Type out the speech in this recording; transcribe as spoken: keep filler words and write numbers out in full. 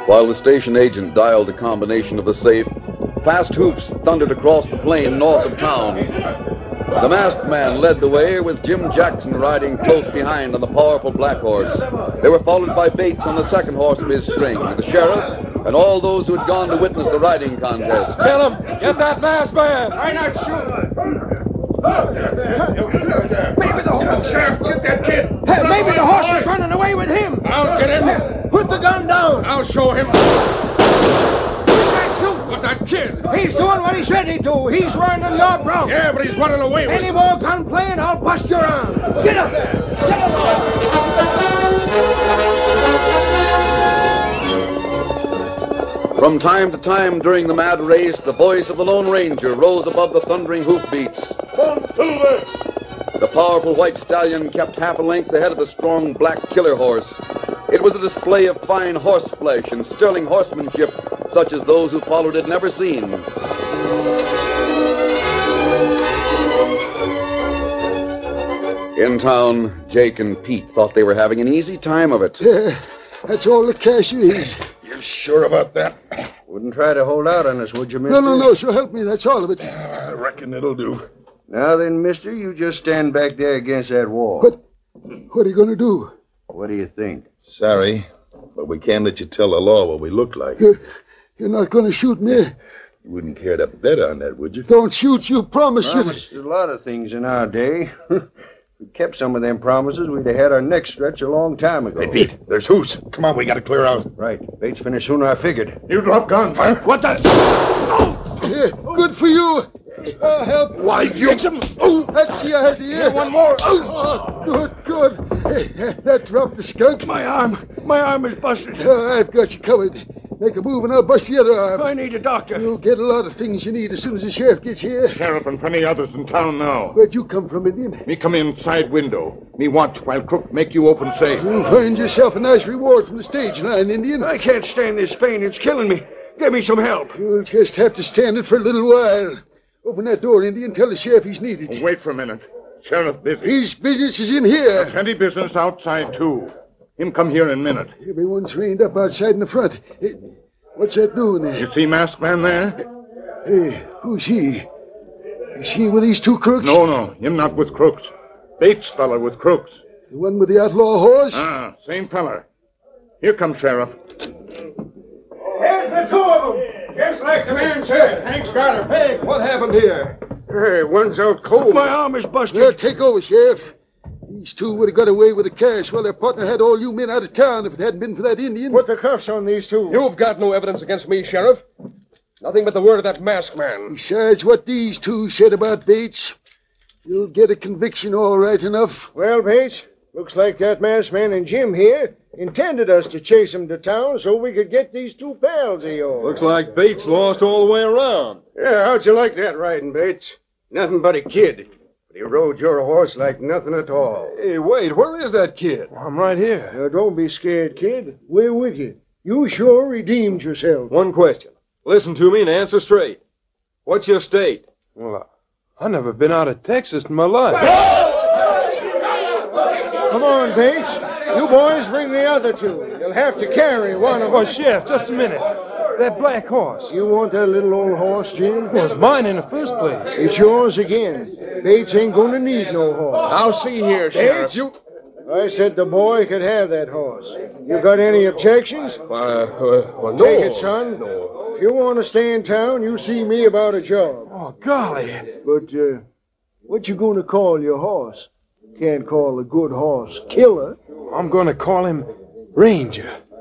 While the station agent dialed a combination of the safe, fast hoofs thundered across the plain north of town. The masked man led the way with Jim Jackson riding close behind on the powerful black horse. They were followed by Bates on the second horse of his string, the sheriff, and all those who had gone to witness the riding contest. Tell him, get that masked man. Why not shoot? Maybe the horse. Sheriff, get that kid. Hey, maybe the horse is running away with him. I'll get him. Put the gun down. I'll show him. But that kid. He's doing what he said he'd do. He's running your bronc. Yeah, but he's running away with Any more gunplay and I'll bust your arm. Get up there. Get up there. From time to time during the mad race, the voice of the Lone Ranger rose above the thundering hoofbeats. The powerful white stallion kept half a length ahead of the strong black killer horse. It was a display of fine horse flesh and sterling horsemanship, such as those who followed had never seen. In town, Jake and Pete thought they were having an easy time of it. Yeah, that's all the cash is. You sure about that? Wouldn't try to hold out on us, would you, mister? No, no, no, so help me, that's all of it. I reckon it'll do. Now then, mister, you just stand back there against that wall. What? What are you going to do? What do you think? Sorry, but we can't let you tell the law what we look like. You're, you're not going to shoot me? You wouldn't care to bet on that, would you? Don't shoot, you promise. Promised a lot of things in our day. If we kept some of them promises, we'd have had our neck stretched a long time ago. Hey, Pete, there's Hoos. Come on, we got to clear out. Right. Bates finished sooner I figured. You drop gun. Huh? What the? Oh! Yeah, good for you. Uh, help. Why, you... Fix him. Oh, that's the idea. Here, one more. Oh, good, good. Hey, that dropped the skunk. My arm. My arm is busted. Uh, I've got you covered. Make a move and I'll bust the other arm. I need a doctor. You'll get a lot of things you need as soon as the sheriff gets here. Sheriff and plenty others in town now. Where'd you come from, Indian? Me come in side window. Me watch while Crook make you open safe. You'll find yourself a nice reward from the stage line, Indian. I can't stand this pain. It's killing me. Give me some help. You'll just have to stand it for a little while. Open that door, Indian. Tell the sheriff he's needed. Oh, wait for a minute. Sheriff busy. His business is in here. There's plenty business outside, too. Him come here in a minute. Everyone's trained up outside in the front. Hey, what's that doing there? You see masked man there? Hey, who's he? Is he with these two crooks? No, no. Him not with crooks. Bates fella with crooks. The one with the outlaw horse? Ah, same fella. Here comes Sheriff. Here's the two of them. Just like the man said. Hank's got him. Hey, what happened here? Hey, one's out cold. My arm is busted. Well, take over, Sheriff. These two would have got away with the cash while their partner had all you men out of town if it hadn't been for that Indian. Put the cuffs on these two. You've got no evidence against me, Sheriff. Nothing but the word of that masked man. Besides what these two said about Bates, you'll get a conviction all right enough. Well, Bates, looks like that masked man and Jim here intended us to chase him to town so we could get these two pals of yours. Looks like Bates lost all the way around. Yeah, how'd you like that riding, Bates? Nothing but a kid. But he rode your horse like nothing at all. Hey, wait, where is that kid? I'm right here. Now, don't be scared, kid. We're with you. You sure redeemed yourself. One question. Listen to me and answer straight. What's your state? Well, I've never been out of Texas in my life. Come on, Bates. You boys bring the other two. You'll have to carry one of them. Oh, Sheriff, just a minute. That black horse. You want that little old horse, Jim? It was mine in the first place. It's yours again. Bates ain't going to need no horse. I'll see here, Sheriff. Bates, you... I said the boy could have that horse. You got any objections? Uh, uh, well, no. Take it, son. If you want to stay in town, you see me about a job. Oh, golly. But, uh, what you going to call your horse? Can't call a good horse Killer. I'm going to call him Ranger.